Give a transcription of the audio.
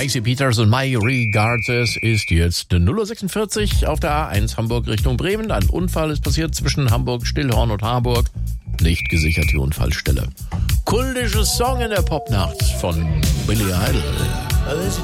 Macy Peters und My Regards. Es ist jetzt 0:46 auf der A1 Hamburg Richtung Bremen. Ein Unfall ist passiert zwischen Hamburg, Stillhorn und Harburg. Nicht gesichert die Unfallstelle. Kultisches Song in der Popnacht von Billy Idol.